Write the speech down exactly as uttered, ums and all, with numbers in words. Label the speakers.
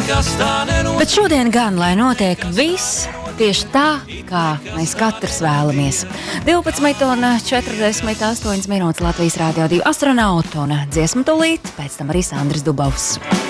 Speaker 1: Bet šodien gan, lai notiek viss tieši tā, kā mēs katrs vēlamies. divpadsmit un četrdesmit astoņas minūtes Latvijas Rādio divi astronauti un dziesmu tūlīt, pēc tam arī Sandris Dubovs.